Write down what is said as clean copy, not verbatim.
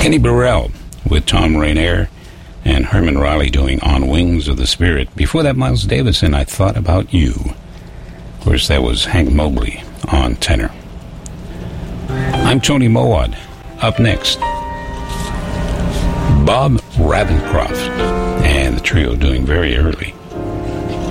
Kenny Burrell with Tom Rainier and Herman Riley doing On Wings of the Spirit. Before that, Miles Davis and I Thought About You. Of course, that was Hank Mobley on tenor. I'm Tony Mowat. Up next, Bob Ravencroft and the trio doing Very Early.